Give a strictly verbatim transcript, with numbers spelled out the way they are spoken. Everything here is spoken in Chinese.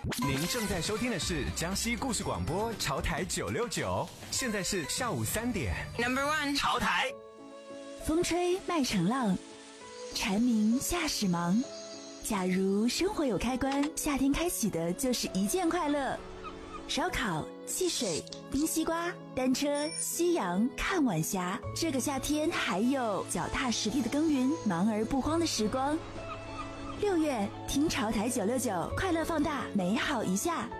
您正在收听的是江西故事广播潮台九六九，现在是下午三点。 Number one， 潮台。 风吹麦城浪，蝉鸣夏始忙。假如生活有开关，夏天开启的就是一件快乐。烧烤、戏水、冰西瓜、单车、夕阳、看晚霞。这个夏天还有脚踏实地的耕耘，忙而不慌的时光。六月，听潮台九六九，快乐放大，美好一下。